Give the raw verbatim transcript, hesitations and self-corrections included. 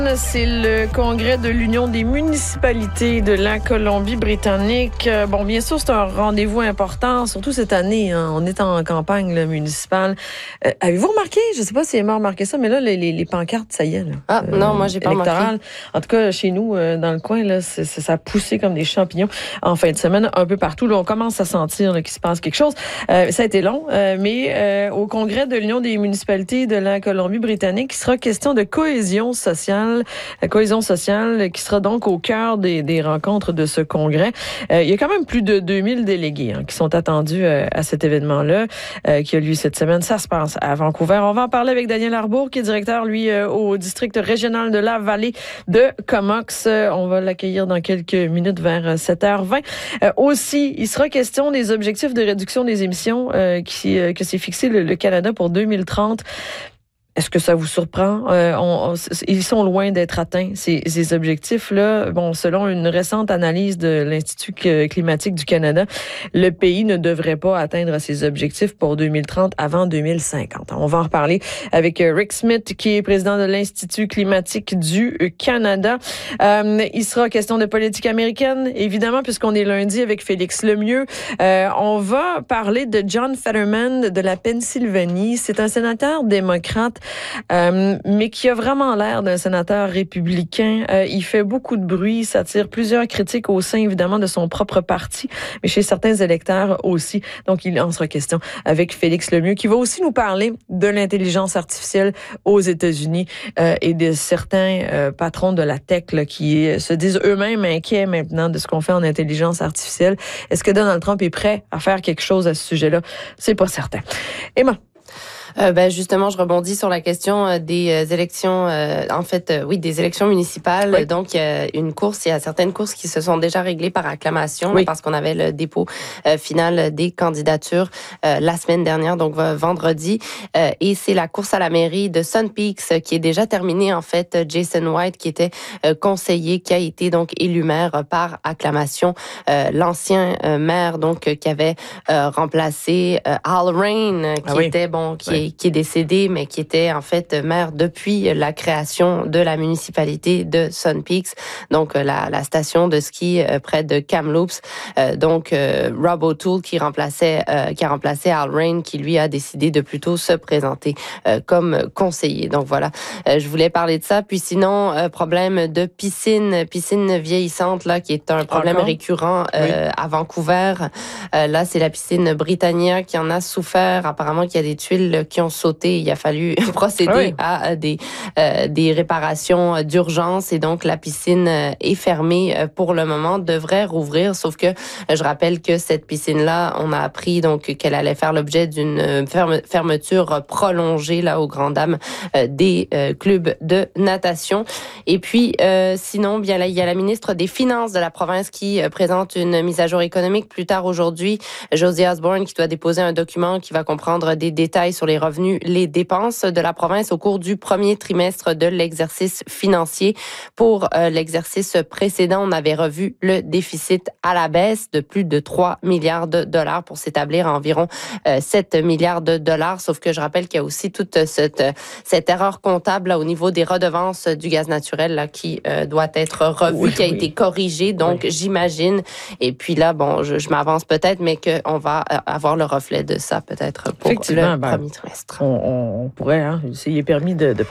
C'est le congrès de l'Union des municipalités de la Colombie-Britannique. Bon, bien sûr, c'est un rendez-vous important, surtout cette année. Hein, on est en campagne là, municipale. Euh, avez-vous remarqué, je ne sais pas si vous avez remarqué ça, mais là, les, les, les pancartes, ça y est. Là, ah euh, non, moi, j'ai pas remarqué. En tout cas, chez nous, euh, dans le coin, là, c'est, c'est, ça a poussé comme des champignons en fin de semaine, un peu partout. Là, on commence à sentir là, qu'il se passe quelque chose. Euh, ça a été long, euh, mais euh, au congrès de l'Union des municipalités de la Colombie-Britannique, il sera question de cohésion sociale. La cohésion sociale qui sera donc au cœur des, des rencontres de ce congrès. Euh, il y a quand même plus de deux mille délégués hein, qui sont attendus euh, à cet événement-là euh, qui a lieu cette semaine. Ça se passe à Vancouver. On va en parler avec Daniel Arbour, qui est directeur, lui, euh, au district régional de la vallée de Comox. Euh, on va l'accueillir dans quelques minutes vers sept heures vingt. Euh, aussi, il sera question des objectifs de réduction des émissions euh, qui, euh, que s'est fixé le, le Canada pour deux mille trente. Est-ce que ça vous surprend? Euh, on, on, ils sont loin d'être atteints, ces, ces objectifs-là. Bon, selon une récente analyse de l'Institut climatique du Canada, le pays ne devrait pas atteindre ses objectifs pour deux mille trente avant deux mille cinquante. On va en reparler avec Rick Smith, qui est président de l'Institut climatique du Canada. Euh, il sera question de politique américaine, évidemment, puisqu'on est lundi avec Félix Lemieux. Euh, on va parler de John Fetterman de la Pennsylvanie. C'est un sénateur démocrate Euh, mais qui a vraiment l'air d'un sénateur républicain. Euh, il fait beaucoup de bruit, ça attire plusieurs critiques au sein, évidemment, de son propre parti, mais chez certains électeurs aussi. Donc, il en sera question avec Félix Lemieux, qui va aussi nous parler de l'intelligence artificielle aux États-Unis euh, et de certains euh, patrons de la tech là, qui se disent eux-mêmes inquiets maintenant de ce qu'on fait en intelligence artificielle. Est-ce que Donald Trump est prêt à faire quelque chose à ce sujet-là? C'est pas certain. Emma? Euh, ben justement, je rebondis sur la question euh, des euh, élections, euh, en fait, euh, oui, des élections municipales. Oui. Donc, il y a une course, il y a certaines courses qui se sont déjà réglées par acclamation, oui. parce qu'on avait le dépôt euh, final des candidatures euh, la semaine dernière, donc vendredi. Euh, et c'est la course à la mairie de Sun Peaks qui est déjà terminée. En fait, Jason White, qui était euh, conseiller, qui a été donc élu maire par acclamation. Euh, l'ancien euh, maire, donc, euh, qui avait euh, remplacé euh, Al Rain, qui ah oui. était, bon, qui oui. est qui est décédé, mais qui était en fait maire depuis la création de la municipalité de Sun Peaks, donc la, la station de ski euh, près de Kamloops. Euh, donc euh, Rob O'Toole qui remplaçait, euh, qui a remplacé Al Rain, qui lui a décidé de plutôt se présenter euh, comme conseiller. Donc voilà, euh, je voulais parler de ça. Puis sinon, euh, problème de piscine, piscine vieillissante là, qui est un problème Encore? récurrent euh, oui. à Vancouver. Euh, là, c'est la piscine Britannia qui en a souffert. Apparemment, qu'il y a des tuiles qui ont sauté. Il a fallu procéder oui. à des, euh, des réparations d'urgence et donc la piscine est fermée pour le moment, devrait rouvrir. Sauf que je rappelle que cette piscine-là, on a appris donc qu'elle allait faire l'objet d'une ferme, fermeture prolongée là aux grandes dames euh, des euh, clubs de natation. Et puis euh, sinon, bien là, il y a la ministre des Finances de la province qui euh, présente une mise à jour économique plus tard aujourd'hui. Josie Osborne qui doit déposer un document qui va comprendre des détails sur les revenus, les dépenses de la province au cours du premier trimestre de l'exercice financier. Pour euh, l'exercice précédent, on avait revu le déficit à la baisse de plus de trois milliards de dollars pour s'établir à environ euh, sept milliards de dollars. Sauf que je rappelle qu'il y a aussi toute cette, cette erreur comptable là, au niveau des redevances du gaz naturel là, qui euh, doit être revue, oui, qui a oui. été corrigée. Donc, oui. j'imagine. Et puis là, bon, je, je m'avance peut-être, mais qu'on va avoir le reflet de ça peut-être pour le ben, premier trimestre. On, on pourrait, hein, il est permis de, de